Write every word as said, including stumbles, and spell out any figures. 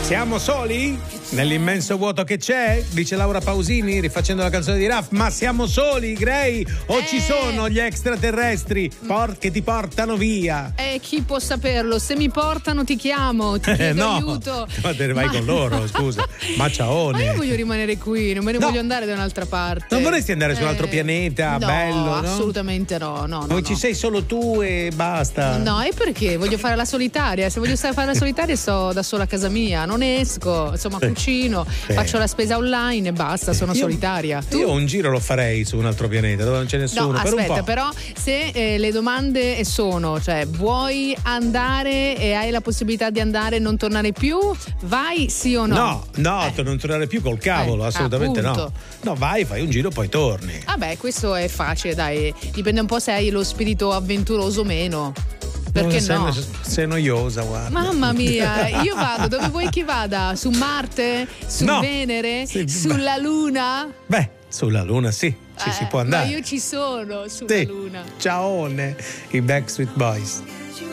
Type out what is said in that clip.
Siamo soli? Nell'immenso vuoto che c'è? Dice Laura Pausini rifacendo la canzone di Raf. Ma siamo soli, Grey? O eh. ci sono gli extraterrestri por- che ti portano via? Eh, chi può saperlo? Se mi portano ti chiamo, ti chiedo eh, no. aiuto. Ma te ne vai ma... con loro, scusa. Ma ciaone. Ma io voglio rimanere qui, non me ne no. voglio andare da un'altra parte. Non vorresti andare eh. su un altro pianeta? No, bello, no? Assolutamente no, no, no. Dove no. ci sei solo tu e basta. No, e perché? Voglio fare la solitaria. Se voglio fare la solitaria sto da sola a casa mia, non esco, insomma sì. cucino, sì. faccio la spesa online e basta, sono io, solitaria. Tu? Io un giro lo farei su un altro pianeta dove non c'è nessuno. No, per aspetta, un po'. però se eh, le domande sono, cioè vuoi andare e hai la possibilità di andare e non tornare più, vai sì o no? No, no, eh. non tornare più col cavolo, eh, assolutamente appunto. no. No, vai, fai un giro poi torni. Vabbè, questo è facile, dai, dipende un po' se hai lo spirito avventuroso o meno. Perché sei, no? Sei noiosa, guarda. Mamma mia, io vado dove vuoi che vada? Su Marte? Su no. Venere? Sì, sulla Luna? Beh, sulla Luna sì, ci eh, si può andare. Ma io ci sono sulla sì. Luna. Ciaone, i Backstreet Boys.